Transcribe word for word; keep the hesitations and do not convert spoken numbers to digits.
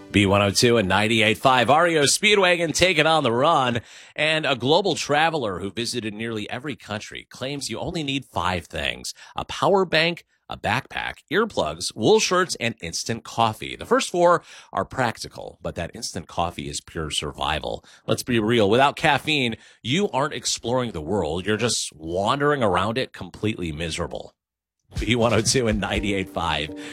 B one oh two and ninety-eight point five, R E O Speedwagon taking on the run. And a global traveler who visited nearly every country claims you only need five things: a power bank, a backpack, earplugs, wool shirts, and instant coffee. The first four are practical, but that instant coffee is pure survival. Let's be real. Without caffeine, you aren't exploring the world. You're just wandering around it completely miserable. B one oh two and ninety-eight point five.